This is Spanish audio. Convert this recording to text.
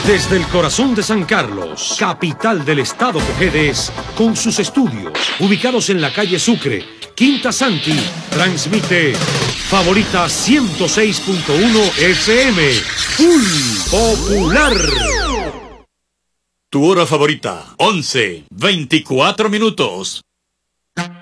Desde el corazón de San Carlos, capital del estado Cojedes, con sus estudios ubicados en la calle Sucre, Quinta Santi, transmite Favorita 106.1 FM, Full Popular. Tu hora favorita, 11:24 minutos.